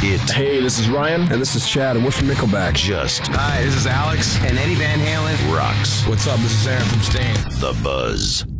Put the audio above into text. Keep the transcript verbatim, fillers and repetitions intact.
it. Hey, this is Ryan. And this is Chad, and we're from Nickelback. Just Hi, this is Alex. And Eddie Van Halen. rocks. What's up? This is Aaron from Stain. The Buzz.